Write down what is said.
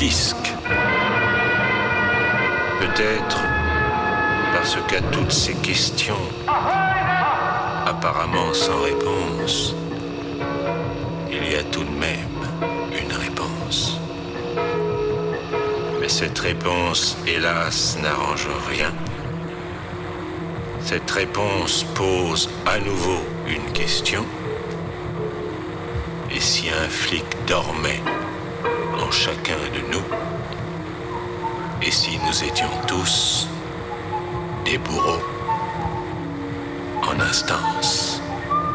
fisc. Peut-être parce qu'à toutes ces questions, apparemment sans réponse, il y a tout de même une réponse. Mais cette réponse, hélas, n'arrange rien. Cette réponse pose à nouveau une question. Et si un flic dormait en chacun de nous, et si nous étions tous des bourreaux en instance?